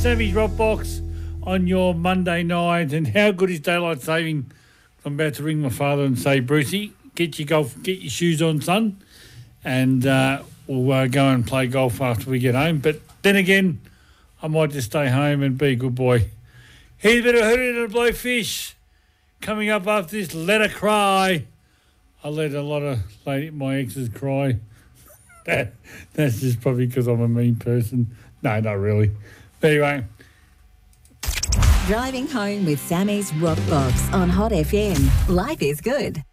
Sammy's Rock Box on your Monday night. And how good is daylight saving? I'm about to ring my father and say, Brucey, get your shoes on, son, and we'll go and play golf after we get home. But then again, I might just stay home and be a good boy. Here's a bit of Hootie and the Blowfish coming up after this. Let Her Cry. I let a lot of my exes cry. That's just probably because I'm a mean person. No, not really. But anyway. Driving home with Sammy's Rock Box on Hot FM. Life is good.